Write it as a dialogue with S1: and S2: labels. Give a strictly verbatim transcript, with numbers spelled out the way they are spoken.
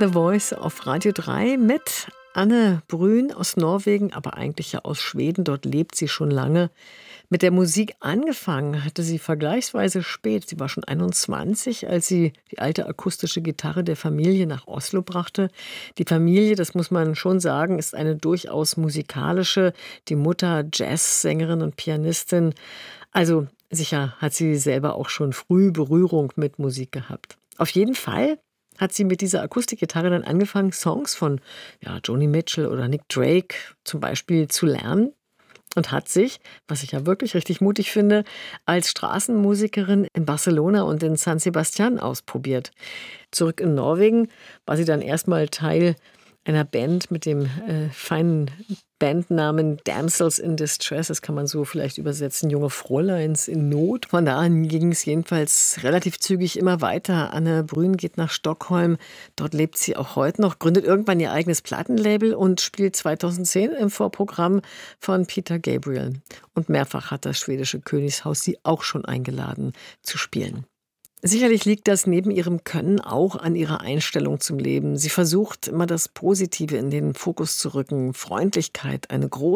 S1: The Voice auf Radio drei mit Anne Brün aus Norwegen, aber eigentlich ja aus Schweden. Dort lebt sie schon lange. Mit der Musik angefangen hatte sie vergleichsweise spät. Sie war schon einundzwanzig, als sie die alte akustische Gitarre der Familie nach Oslo brachte. Die Familie, das muss man schon sagen, ist eine durchaus musikalische. Die Mutter Jazzsängerin und Pianistin. Also sicher hat sie selber auch schon früh Berührung mit Musik gehabt. Auf jeden Fall hat sie mit dieser Akustikgitarre dann angefangen, Songs von ja, Joni Mitchell oder Nick Drake zum Beispiel zu lernen. Und hat sich, was ich ja wirklich richtig mutig finde, als Straßenmusikerin in Barcelona und in San Sebastian ausprobiert. Zurück in Norwegen war sie dann erstmal Teil einer Band mit dem äh, feinen Bandnamen Damsels in Distress. Das kann man so vielleicht übersetzen, junge Fräuleins in Not. Von da an ging es jedenfalls relativ zügig immer weiter. Anne Brün geht nach Stockholm. Dort lebt sie auch heute noch, gründet irgendwann ihr eigenes Plattenlabel und spielt zweitausendzehn im Vorprogramm von Peter Gabriel. Und mehrfach hat das schwedische Königshaus sie auch schon eingeladen zu spielen. Sicherlich liegt das neben ihrem Können auch an ihrer Einstellung zum Leben. Sie versucht immer das Positive in den Fokus zu rücken. Freundlichkeit, eine große